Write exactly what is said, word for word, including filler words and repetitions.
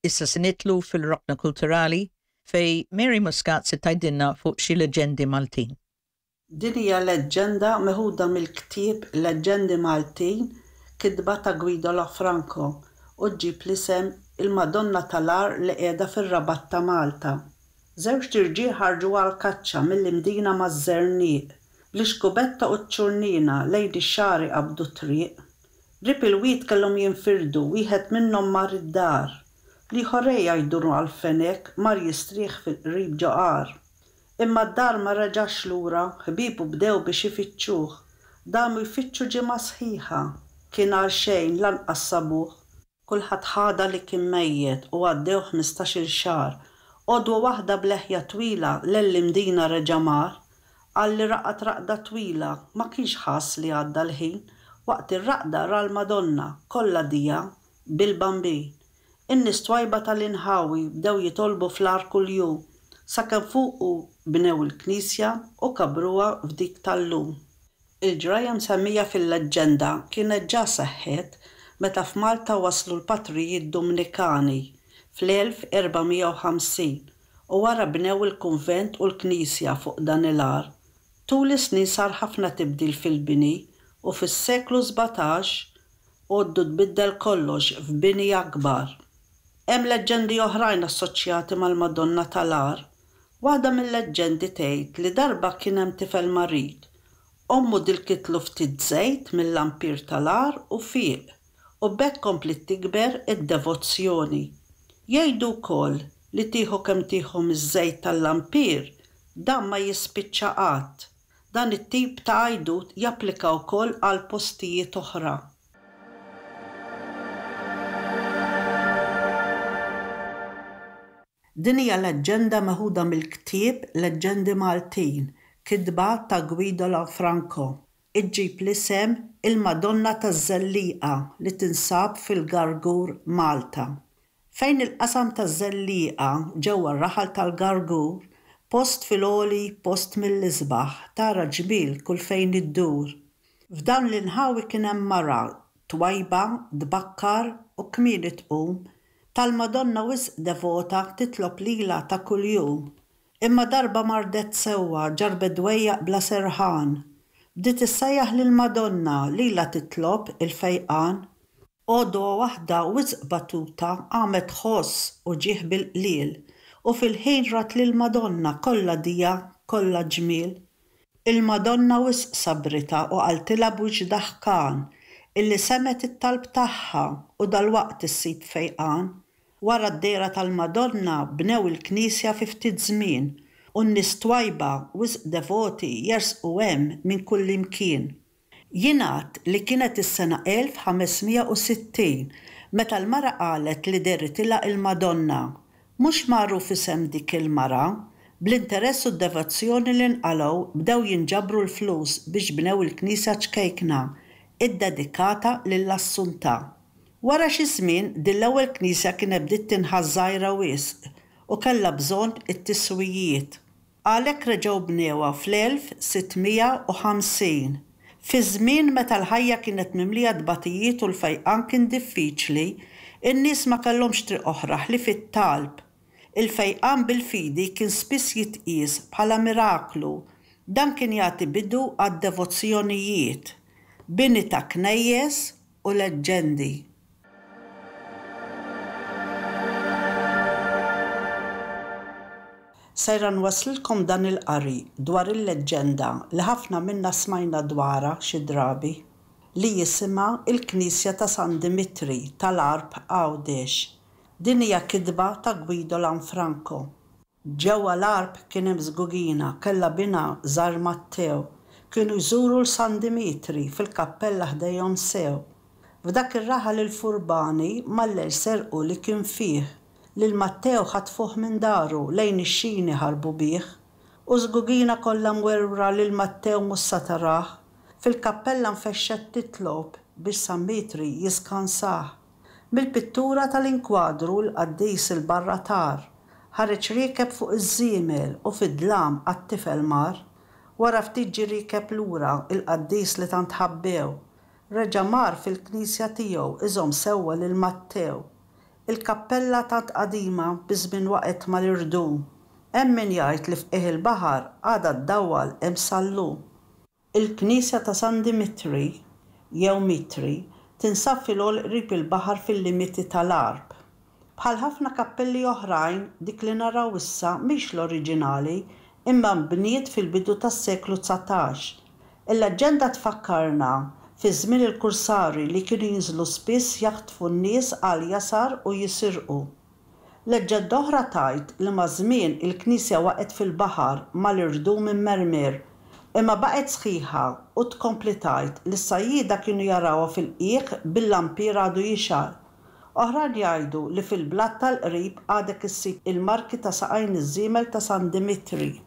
issa se nitlu fil-Roqna Kulturali fej Mary Muscat se tgħidilna fuq xi leġendi Maltin. Din hija leġenda meħuda mill-ktieb Leġendi Maltin kitba ta' Guido Lanfranco u ġġib l-isem Il-Madonna tal-Ar li qiegħda fir-Rabat ta' Malta. Żewġ tirġiel ħarġu għall-kaċċa mill-imdina maż-Żernieq li xkubetta u ċ-Ċurnina lejn ix-xari qabdu triq. Rib il-wied kellhom jinfirdu wieħed minnhom mar id-dar li ħorejja jduru għal-fenek mar jistrieħ fil-qrib ġoqar. Imma d-dar ma reġax lura, ħbiebu bdew biex ifittxuh. Damu jfittxu ġimgħa sħiħa, kien għal xejn lanqas sabuh. Kulħadd ħada li kien mejjed u għaddew ħmistax-il xahar. Qodwa waħda bleħja twila lell-imdina reġa' mar, għalli raqgħet raqda twila ma kienx ħass li għadda l-ħin. Waqt ir-raqda ra l-Madonna kollha dija bil-bambin. In-nies twajba tal-inħawi bdew jitolbu fl-ar kuljum sakemm fuqu bnew il-Knisja u kabruha f'dik tal-lum. Il-ġraja msemmija fil-leġġenda kienet ġa seħħet meta f'Malta waslu l-Patrijiet Dominikani fl-elf erbamija u ħamsin u wara bnew il-kunvent u l-Knisja fuq dan il-ar. Tul is-snin sar ħafna tibdil fil-bini u fis-seklu sebgħetax għoddu tbiddel kollox f'bini akbar. Hemm leġendi oħrajn assoċjati mal-Madonna tal-Ar. Waħda mill-leġendi tgħid li darba kien hemm tifel marid. Ommu dilkitlu ftit żejt mill-lampir tal-Ar u fieq u b'hekk komplet tikber id-devozzjoni. Jgħidu wkoll li tieħu kemm tieħu miż-żejt tal-lampir dan ma jispiċċa qatt. Dan it-tip ta' għajdut japplika wkoll għal postijiet oħra. Din hija leġenda meħuda mill-ktieb Leġendi Maltin, kitba ta' Guido Lanfranco. Iġġib l-isem Il-Madonna taż-Żelliqa li tinsab fil-Gargur Malta. Fejn il-qasam taż-Żelliqa ġewwa r-raħal tal-Gargur, post fil-għoli, post mill-isbaħ, tara ġbien kull fejn iddur. F'dawn l-inħawi kien hemm mara twajba, tbakkar u kmieni tqum tal-Madonna wisq devota titlob lilha ta' kuljum. Imma darba mardet sewwa ġarbet dwejjaq bla serħan. Bdiet issejjaħ lill-Madonna lilha titlob il-fejqan. Għodwa waħda wisq batuta qamet ħoss u ġieħ bil-qliel. U fil-ħin rat lill-Madonna kollha dija, kollha ġmiel. Il-Madonna wisq sabrita u qaltilha b'wiġġ daħkan illi semet it-talb tagħha u dalwaqt issib fejqan. Wara d-dejra tal-Madonna bnew il-Knisja fi ftit żmien u n-nies twajba wisq devoti jersqu hemm minn kull imkien. Jingħad li kienet is-sena elf ħamesmija u sittin meta l-mara qalet li derritilha il-Madonna. Mhux magħruf isem dik il-mara, bl-interess u d-devozzjoni li nqalgħu bdew jinġabru l-flus biex bnew il-Knisja ċkejkna, iddedikata lill-Assunta. Wara xi żmien din l-ewwel Knisja kienet bdiet tinħass żgħira wisq u kellha bżonn it-tiswijiet. Għalhekk reġgħu bnewha fl-elf sittmija u ħamsin. Fi żmien meta l-ħajja kienet mimlija dbatijiet u l-fejqan kien diffiċli, in-nies ma kellhomx triq oħra ħlief it-talb. Il-fejqan bil-fidi kien spiss jitqies bħala miraklu. Dan kien jagħti bidu għad-devozzjonijiet, bini ta' knejjes u leġendi. Sejra nwaslilkom dan il-qari dwar il-leġenda li ħafna minna smajna dwarha xi drabi li jisimha il-Knisja ta' San Dimitri tal-Arb Għawdex. Din hija kitba ta' Guido Lanfranco. Ġewwa l-Arb kien hemm żgugina kellha bina Żar Matteo. Kienu jżuru l-San Dimitri fil-kappella ħdejhom sew. F'dak ir-raħal il-furbani mallel serqu li kien fih lil Matteo ħatfuh minn daru lejn ix-xini ħarbu bih u żgugina kollha mwerwra lil Matteo mhux se taraħ. Fil-kappella nfexxet titlob biex San Dimitri jiskansah. Mill-pittura tal-inkwadru l-qaddis il-barratar ħareġ riekeb fuq iż-żiemel u fid-dlam għat-tifel mar. Wara ftit ġie riekeb lura il-qaddis li tant ħabbew. Reġa' mar fil-Knisja tiegħu iżomm sewwa lil Matteo. Il-kappella tant qadima biżmien waqgħet mal-irdum. Hemm min jgħid li fqih il-baħar għadha ddawwal hemm sallu. Il-Knisja ta' San Dimitri jew Mitri tinsab fil-għol qrib il-baħar fil-limiti tal-Arb. Bħal ħafna kappelli oħrajn dik li naraw issa mhix l-oriġinali imma mbniet fil-bidu tas-seklu tsatax. Il-leġġenda tfakkarna fi żmien il-kursari li kienu jinżlu spiss jaħtfu n-nies għal jasar u jisirqu. Leġġenda oħra tgħid li ma' żmien il-Knisja waqgħet fil-baħar mal-irdum immermer imma baqgħet sħiħa u tkompli tgħid li s-sajjieda kienu jarawha fil-qiegħ bil-lampir għadu jixar. Oħrajn jgħidu li fil-blat tal-qrib għadek issib il-marki ta' saqajn iż-żiemel ta' San Dimitri.